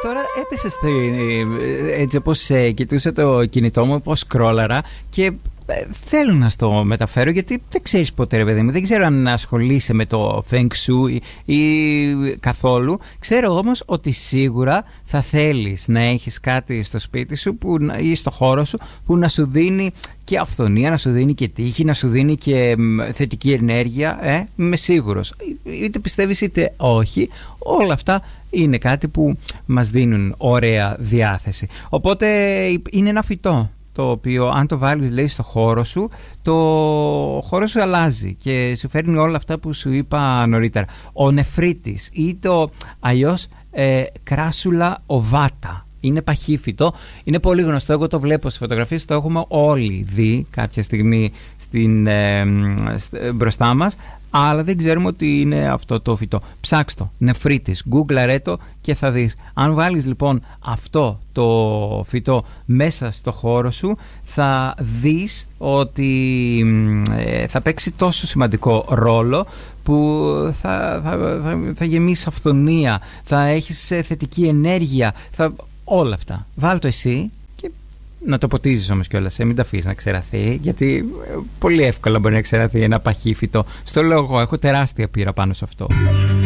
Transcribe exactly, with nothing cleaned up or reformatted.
τώρα έπεσε στη, έτσι όπως ε, κοιτούσα το κινητό μου, πώς σκρόλαρα και ε, θέλω να στο μεταφέρω, γιατί δεν ξέρεις ποτέ, ρε παιδί μου, δεν ξέρω αν ασχολείσαι με το Feng Shui ή, ή καθόλου. Ξέρω όμως ότι σίγουρα θα θέλεις να έχεις κάτι στο σπίτι σου που, ή στο χώρο σου που να σου δίνει και αυθονία, να σου δίνει και τύχη, να σου δίνει και θετική ενέργεια, ε, είμαι σίγουρος. Είτε πιστεύεις είτε όχι, όλα αυτά είναι κάτι που μας δίνουν ωραία διάθεση. Οπότε είναι ένα φυτό το οποίο αν το βάλεις, λέει, στο χώρο σου, το χώρο σου αλλάζει και σου φέρνει όλα αυτά που σου είπα νωρίτερα. Ο νεφρίτης ή το αλλιώς ε, κράσουλα οβάτα. Είναι παχύφυτο, είναι πολύ γνωστό, εγώ το βλέπω στις φωτογραφίες, το έχουμε όλοι δει κάποια στιγμή στην, ε, μπροστά μας, αλλά δεν ξέρουμε ότι είναι αυτό το φυτό. Ψάξ' το, νεφρίτης, γκούγκλαρέ το και θα δεις. Αν βάλεις λοιπόν αυτό το φυτό μέσα στο χώρο σου, θα δεις ότι ε, θα παίξει τόσο σημαντικό ρόλο που θα, θα, θα, θα γεμίσει αυθονία, θα έχεις θετική ενέργεια, θα... όλα αυτά. Βάλ' το εσύ και να το ποτίζεις όμως κιόλας, ε, μην τα αφήσεις να ξεραθεί, γιατί πολύ εύκολα μπορεί να ξεραθεί ένα παχύφυτο. Στο λέω εγώ, έχω τεράστια πείρα πάνω σε αυτό.